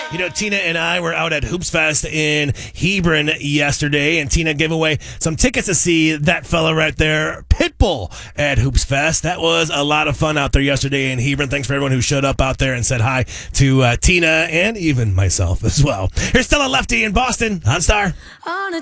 You know, Tina and I were out at Hoops Fest in Hebron yesterday, and Tina gave away some tickets to see that fella right there, Pitbull, at Hoops Fest. That was a lot of fun out there yesterday in Hebron. Thanks for everyone who showed up out there and said hi to Tina and even myself as well. Here's Stella Lefty in Boston on Star.